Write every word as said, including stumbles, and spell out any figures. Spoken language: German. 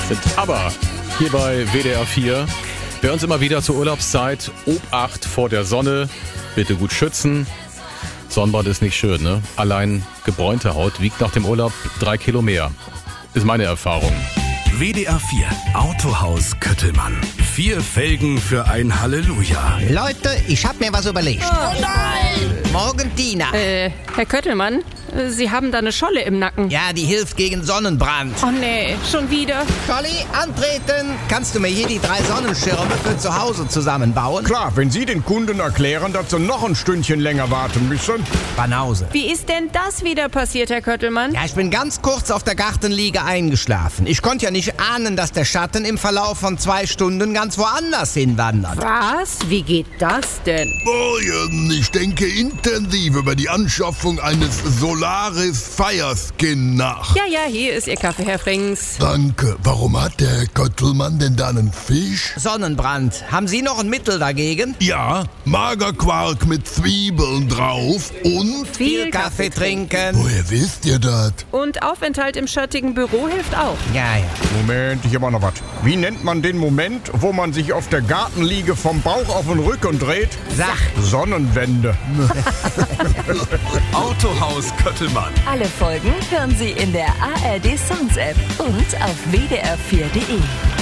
Sind aber hier bei W D R vier. Wer uns immer wieder zur Urlaubszeit Obacht vor der Sonne, bitte gut schützen. Sonnenbrand ist nicht schön, ne? Allein gebräunte Haut wiegt nach dem Urlaub drei Kilo mehr. Ist meine Erfahrung. W D R vier Autohaus Köttelmann. Vier Felgen für ein Halleluja. Leute, ich hab mir was überlegt. Oh nein! Morgen Tina. Äh, Herr Köttelmann, Sie haben da eine Scholle im Nacken. Ja, die hilft gegen Sonnenbrand. Oh nee, schon wieder. Scholli, antreten. Kannst du mir hier die drei Sonnenschirme für zu Hause zusammenbauen? Klar, wenn Sie den Kunden erklären, dass sie noch ein Stündchen länger warten müssen. Banause. Wie ist denn das wieder passiert, Herr Köttelmann? Ja, ich bin ganz kurz auf der Gartenliege eingeschlafen. Ich konnte ja nicht ahnen, dass der Schatten im Verlauf von zwei Stunden ganz woanders hinwandert. Was? Wie geht das denn? Morgen, ich denke intensiv über die Anschaffung eines Solaris Fireskin nach. Ja, ja, hier ist Ihr Kaffee, Herr Frings. Danke. Warum hat der Herr Köttelmann denn da einen Fisch? Sonnenbrand. Haben Sie noch ein Mittel dagegen? Ja, Magerquark mit Zwiebeln drauf und... Viel Kaffee trinken. Woher wisst ihr das? Und Aufenthalt im schattigen Büro hilft auch. Ja, ja. Moment, ich hab auch noch was. Wie nennt man den Moment, wo man sich auf der Gartenliege vom Bauch auf den Rücken dreht? Sach. Sonnenwende. Autohaus Köttelmann. Alle Folgen hören Sie in der A R D Sounds App und auf w d r vier punkt d e.